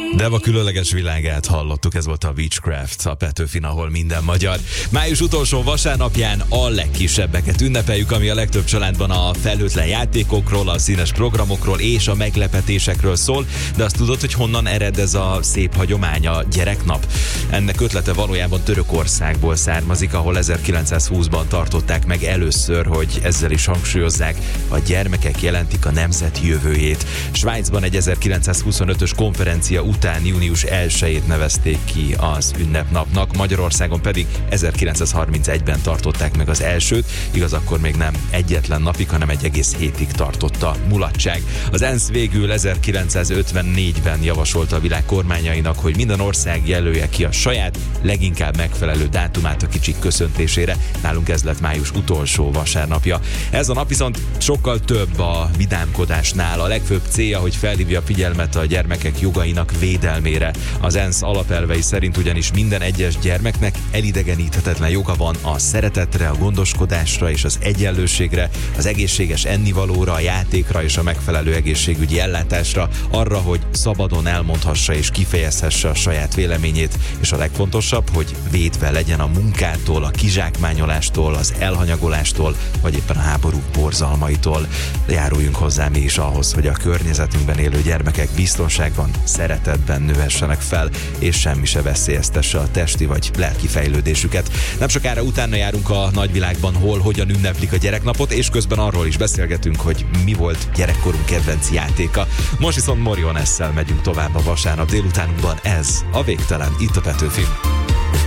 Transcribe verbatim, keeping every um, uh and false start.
Deva különleges világát hallottuk, ez volt a Witchcraft, a Petőfin, ahol minden magyar. Május utolsó vasárnapján a legkisebbeket ünnepeljük, ami a legtöbb családban a felhőtlen játékokról, a színes programokról és a meglepetésekről szól, de azt tudod, hogy honnan ered ez a szép hagyomány, a gyereknap? Ennek ötlete valójában Törökországból származik, ahol ezerkilencszázhúszban tartották meg először, hogy ezzel is hangsúlyozzák, a gyermekek jelentik a nemzet jövőjét. Svájcban egy ezerkilencszázhuszonötös konferencia után június elsejét nevezték ki az ünnepnapnak, Magyarországon pedig ezerkilencszázharmincegyben tartották meg az elsőt, igaz, akkor még nem egyetlen napig, hanem egy egész hétig tartott a mulatság. Az ENSZ végül ezerkilencszázötvennégyben javasolta a világ kormányainak, hogy minden ország jelölje ki a saját, leginkább megfelelő dátumát a kicsik köszöntésére. Nálunk ez lett május utolsó vasárnapja. Ez a nap viszont sokkal több a vidámkodásnál. A legfőbb célja, hogy felhívja a figyelmet a gyermekek jogainak védelmére. Az ENSZ alapelvei szerint ugyanis minden egyes gyermeknek elidegeníthetetlen joga van a szeretetre, a gondoskodásra és az egyenlőségre, az egészséges ennivalóra, a játékra és a megfelelő egészségügyi ellátásra, arra, hogy szabadon elmondhassa és kifejezhesse a saját véleményét, és a legfontosabb, hogy védve legyen a munkától, a kizsákmányolástól, az elhanyagolástól, vagy éppen a háború borzalmaitól. Járuljunk hozzá mi is ahhoz, hogy a környezetünkben élő gyermekek biztonságban, szeretetben nőhessenek fel, és semmi se veszélyeztesse a testi vagy lelki fejlődésüket. Nem sokára utána járunk a nagyvilágban, hol, hogyan ünneplik a gyereknapot, és közben arról is beszélgetünk, hogy mi volt gyerekkorunk kedvenc játéka. Most viszont Morionesszel megyünk tovább a vasárnap délutánunkban. Ez a Végtelen, itt a Petőfin.